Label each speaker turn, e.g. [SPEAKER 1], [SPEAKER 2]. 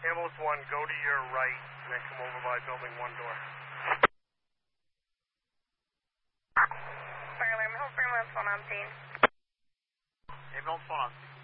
[SPEAKER 1] Ambulance 1, go to your right, and then come over by building 1 door.
[SPEAKER 2] Ambulance 1 on scene.
[SPEAKER 3] Ambulance 1 on scene.